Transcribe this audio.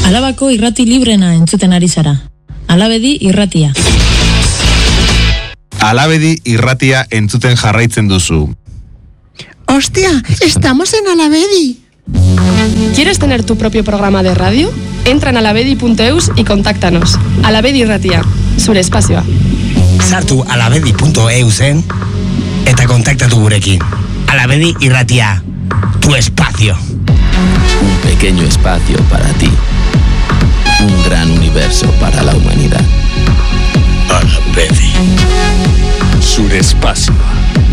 Alabako irrati librena entzuten ari zara. Alabedi irratia. Alabedi irratia entzuten jarraitzen duzu. ¡Hostia! ¡Estamos en Alabedi! ¿Quieres tener tu propio programa de radio? Entra en alabedi.eus y contáctanos. Alabedi irratia, zure espazioa. Sartu alabedi.eusen eta kontaktatu gurekin. Alabedi irratia, tu espacio. Un pequeño espacio para ti. Un gran universo para la humanidad. Alabedi. Zure espazioa.